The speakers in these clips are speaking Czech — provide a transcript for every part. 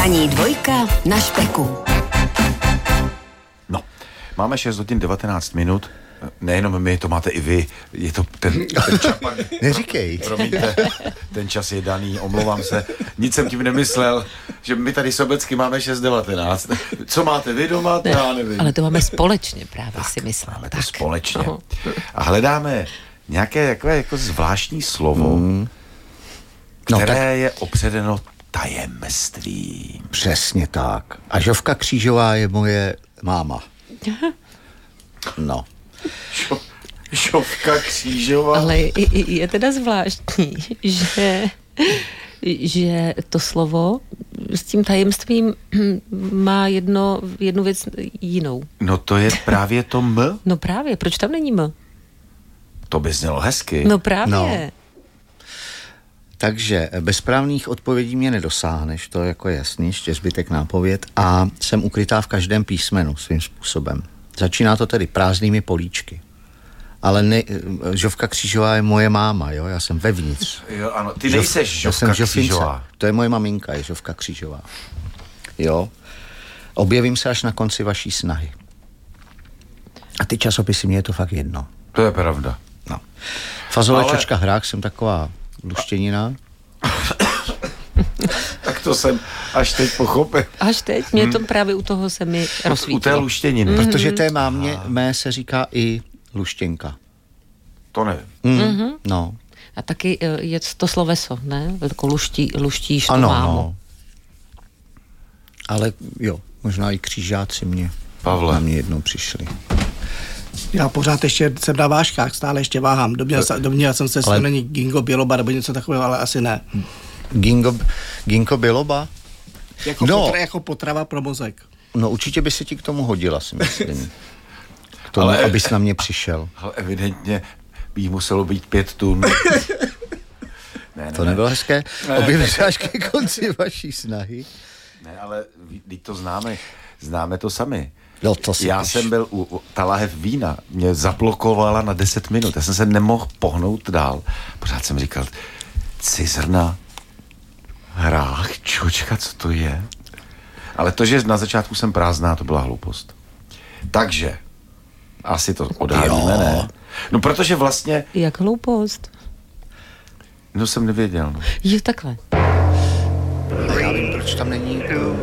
Ranní dvojka na Špeku. No, máme 6 hodin 19 minut. Nejenom my, to máte i vy. Je to ten čapak. Neříkej. Promiňte, ten čas je daný, omlouvám se. Nic jsem tím nemyslel, že my tady sobecky máme 6:19. Co máte vy doma, to já nevím. Ale to máme společně právě, tak, si myslím. Máme to společně. A hledáme nějaké takové jako zvláštní slovo, které je opředeno tajemstvím. Přesně tak. A Žofka Křížová je moje máma. No. Žofka Křížová. Ale je teda zvláštní, že to slovo s tím tajemstvím má jednu věc jinou. No to je právě to M. No právě, proč tam není M? To by znělo hezky. No právě. No. Takže bez správných odpovědí mě nedosáhneš, to je jako jasný, ještě zbytek nápověd. A jsem ukrytá v každém písmenu svým způsobem. Začíná to tedy prázdnými políčky. Ale Žofka Křížová je moje máma, jo? Já jsem vevnitř. Jo, ano, ty nejseš Žofka Křížová. To je moje maminka, je Žofka Křížová. Jo? Objevím se až na konci vaší snahy. A ty časopisy, mě je to fakt jedno. To je pravda. No. Fazole čočka hrák, jsem taková luštěnina. Tak to jsem až teď pochopil. Až teď? Mě to právě u toho se mi rozsvítilo. U té luštěniny. Protože té mámě mé se říká i luštěnka. To nevím. No. A taky je to sloveso, ne? Jako luštíš tu ano, mámu. no. Ale jo, možná i křížáci Pavle. na mě jednou přišli. Já pořád ještě jsem na vážkách, stále ještě váhám. Domněl jsem se, že to není Gingo Biloba nebo něco takového, ale asi ne. Ginko Biloba? Jako potrava pro mozek. No určitě by se ti k tomu hodila, si myslím. K tomu, abys na mě přišel. Ale evidentně by muselo být 5 tun. Ne, to nebylo hezké? Objevím se až ke konci vaší snahy. Ne, ale teď to známe. Známe to sami. No, to já jsem byl ta lahev vína, mě zablokovala na 10 minut. Já jsem se nemohl pohnout dál. Pořád jsem říkal, cizrna, hrách, čočka, co to je? Ale to, že na začátku jsem prázdná, to byla hloupost. Takže, asi to odhádíme, ne? No, protože vlastně... Jak hloupost? No, jsem nevěděl, no. Jo, takhle. Já vím, proč tam není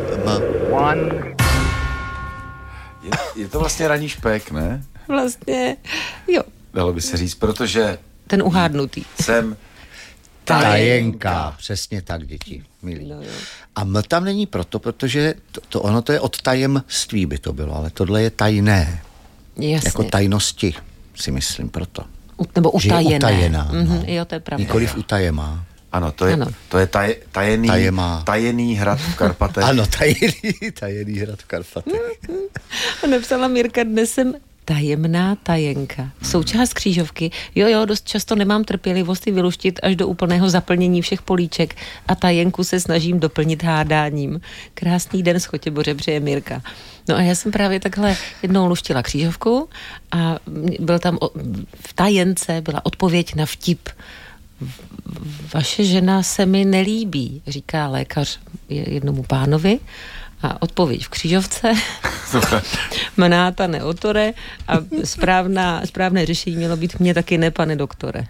Je to vlastně ranní špek, ne? Vlastně, jo. Dalo by se říct, protože... Ten uhádnutý. Jsem... Tajenka. Přesně tak, děti, milí. No, a M tam není proto, protože ono to je od tajemství by to bylo, ale tohle je tajné. Jasně. Jako tajnosti, si myslím, proto. Nebo utajené. Že je utajená, no. Jo, to je pravda. Nikoliv utajemá. Ano, to je tajený hrad v Karpatech. Ano, tajený hrad v Karpatech. Napsala Mirka, dnes jsem tajemná tajenka. Součást křížovky. Jo, dost často nemám trpělivost vyluštit až do úplného zaplnění všech políček a tajenku se snažím doplnit hádáním. Krásný den, Schotěboře, přeje Mirka. No a já jsem právě takhle jednou luštila křížovku a byl tam v tajence byla odpověď na vtip. Vaše žena se mi nelíbí, říká lékař jednomu pánovi. A odpověď v křížovce, mnáta neotore a správné řešení mělo být mě taky ne, pane doktore.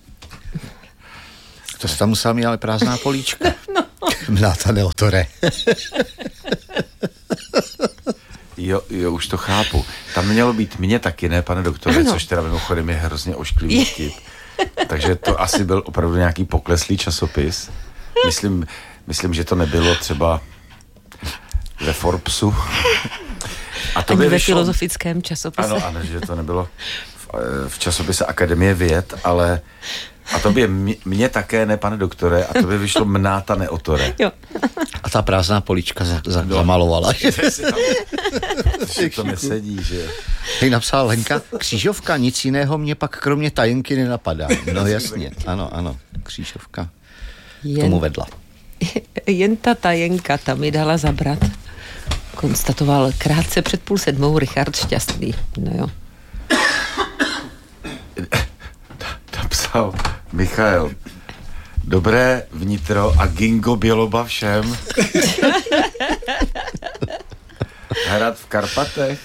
To se tam musela mít ale prázdná políčka. No. Mnáta neotore. Jo, už to chápu. Tam mělo být mě taky ne, pane doktore, ano. Což teda mimochodem je hrozně ošklivý vtip. Takže to asi byl opravdu nějaký pokleslý časopis. Myslím, že to nebylo třeba ve Forbesu. A to by ve filozofickém časopise. Ano, že to nebylo v časopise Akademie věd, ale a to by mě také ne, pane doktore, a to by vyšlo mnáta neotore. Jo. A ta prázdná políčka zamalovala. To nesedí, že? Teď napsala Lenka, křížovka, nic jiného mě pak kromě tajenky nenapadá. No jasně, ano, křížovka k tomu vedla. Jen ta tajenka tam mi dala zabrat. Konstatoval krátce před 6:30 Richard Šťastný. No jo. Napsal Michael. Dobré vnitro a Gingo Biloba všem. hrad v Karpatech.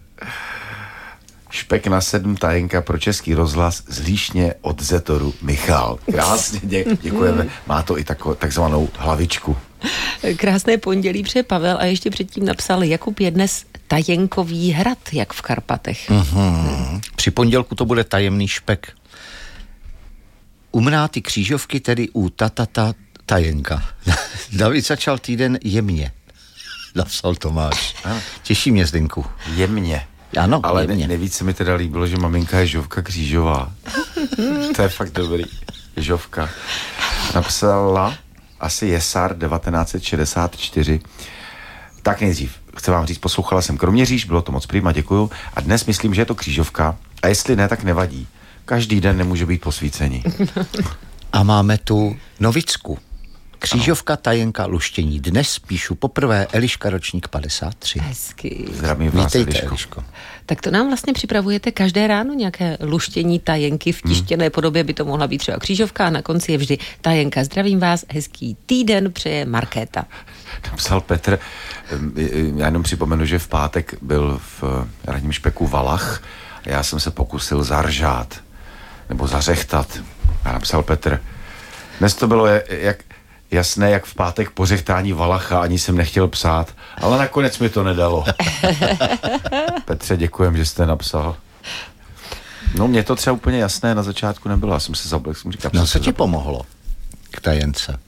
Špek na 7, tajenka pro Český rozhlas z Líšně od Zetoru Michal. Krásně, děkujeme. Má to i takzvanou hlavičku. Krásné pondělí přeje Pavel a ještě předtím napsal: Jakub je dnes tajenkový hrad, jak v Karpatech. Při pondělku to bude tajemný špek. U mnáty křížovky, tedy u tajenka. David začal týden jemně. Napsal Tomáš. Těší mě, Zdenku. Jemně. Ano, ale jemně. Nejvíc se mi teda líbilo, že maminka je Žovka Křížová. To je fakt dobrý. Žovka. Napsala asi Jesar 1964. Tak nejdřív, chci vám říct, poslouchala jsem Kroměříž, bylo to moc prima, děkuju. A dnes myslím, že je to křížovka. A jestli ne, tak nevadí. Každý den nemůže být posvícení. A máme tu Novicku. Křížovka, tajenka, luštění. Dnes píšu poprvé, Eliška, ročník 53. Hezky. Zdravím vás, Vítejte, Eliško. Tak to nám vlastně připravujete každé ráno nějaké luštění, tajenky v tištěné podobě, by to mohla být třeba křížovka a na konci je vždy tajenka. Zdravím vás, hezký týden přeje Markéta. Napsal Petr, já jenom připomenu, že v pátek byl v ranním špeku Valach a já jsem se pokusil zaržát nebo zařechtat. A napsal Petr, dnes to bylo jasné, jak v pátek po řechtání Valacha, ani jsem nechtěl psát, ale nakonec mi to nedalo. Petře, děkujem, že jste napsal. No, mně to třeba úplně jasné na začátku nebylo, já jsem se zabl, jsem říkal, No, co ti pomohlo k tajence?